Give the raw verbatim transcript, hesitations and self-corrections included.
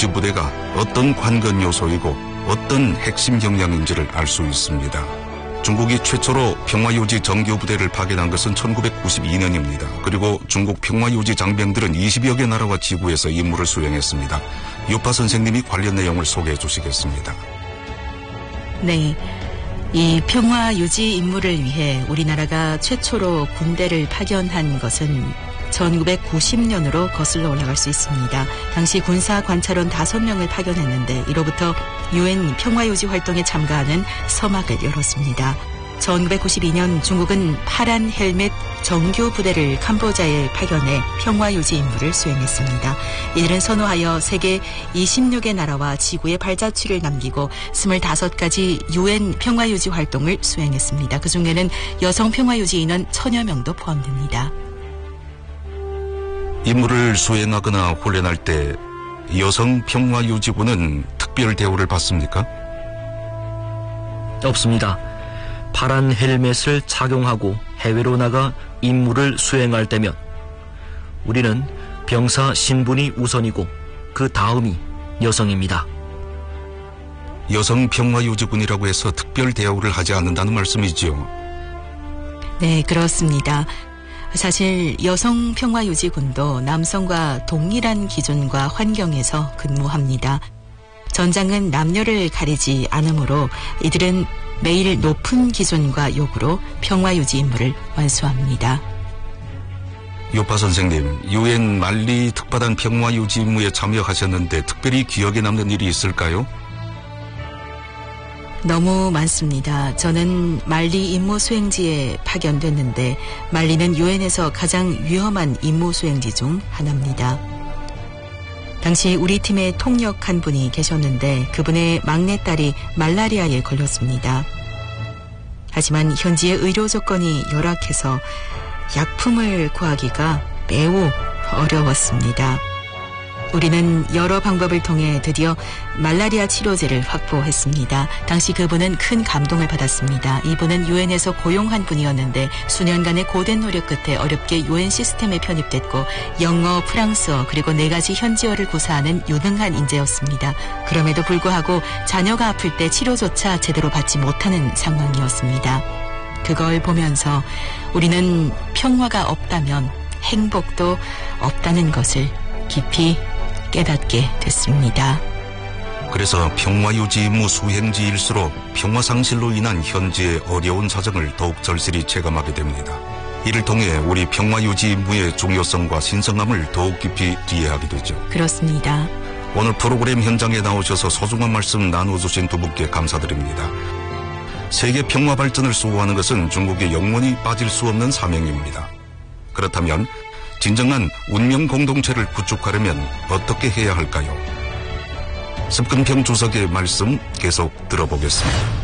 평화유지부대가 어떤 관건 요소이고 어떤 핵심 역량인지를 알 수 있습니다. 중국이 최초로 평화유지 정교부대를 파견한 것은 천구백구십이 년입니다. 그리고 중국 평화유지 장병들은 이십여 개 나라와 지구에서 임무를 수행했습니다. 유파 선생님이 관련 내용을 소개해 주시겠습니다. 네. 이 평화유지 임무를 위해 우리나라가 최초로 군대를 파견한 것은 천구백구십 년으로 거슬러 올라갈 수 있습니다. 당시 군사관찰원 다섯 명을 파견했는데 이로부터 유엔 평화유지 활동에 참가하는 서막을 열었습니다. 천구백구십이 년 중국은 파란 헬멧 정규 부대를 캄보자에 파견해 평화유지 임무를 수행했습니다. 이들은 선호하여 세계 이십육 개 나라와 지구에 발자취를 남기고 스물다섯 가지 유엔 평화유지 활동을 수행했습니다. 그중에는 여성 평화유지 인원 천여 명도 포함됩니다. 임무를 수행하거나 훈련할 때 여성 평화유지군은 특별 대우를 받습니까? 없습니다. 파란 헬멧을 착용하고 해외로 나가 임무를 수행할 때면 우리는 병사 신분이 우선이고 그 다음이 여성입니다. 여성 평화유지군이라고 해서 특별 대우를 하지 않는다는 말씀이지요? 네, 그렇습니다. 사실 여성 평화유지군도 남성과 동일한 기준과 환경에서 근무합니다. 전장은 남녀를 가리지 않으므로 이들은 매일 높은 기준과 요구로 평화유지 임무를 완수합니다. 유파 선생님, 유엔 말리 특파단 평화유지 임무에 참여하셨는데 특별히 기억에 남는 일이 있을까요? 너무 많습니다. 저는 말리 임무 수행지에 파견됐는데 말리는 유엔에서 가장 위험한 임무 수행지 중 하나입니다. 당시 우리 팀에 통역한 분이 계셨는데 그분의 막내딸이 말라리아에 걸렸습니다. 하지만 현지의 의료 조건이 열악해서 약품을 구하기가 매우 어려웠습니다. 우리는 여러 방법을 통해 드디어 말라리아 치료제를 확보했습니다. 당시 그분은 큰 감동을 받았습니다. 이분은 유엔에서 고용한 분이었는데 수년간의 고된 노력 끝에 어렵게 유엔 시스템에 편입됐고 영어, 프랑스어 그리고 네 가지 현지어를 구사하는 유능한 인재였습니다. 그럼에도 불구하고 자녀가 아플 때 치료조차 제대로 받지 못하는 상황이었습니다. 그걸 보면서 우리는 평화가 없다면 행복도 없다는 것을 깊이 깨닫게 됐습니다. 그래서 평화유지 임무 수행지일수록 평화상실로 인한 현지의 어려운 사정을 더욱 절실히 체감하게 됩니다. 이를 통해 우리 평화유지 임무의 중요성과 신성함을 더욱 깊이 이해하게 되죠. 그렇습니다. 오늘 프로그램 현장에 나오셔서 소중한 말씀 나눠주신 두 분께 감사드립니다. 세계 평화 발전을 수호하는 것은 중국의 영원히 빠질 수 없는 사명입니다. 그렇다면 진정한 운명 공동체를 구축하려면 어떻게 해야 할까요? 습근평 주석의 말씀 계속 들어보겠습니다.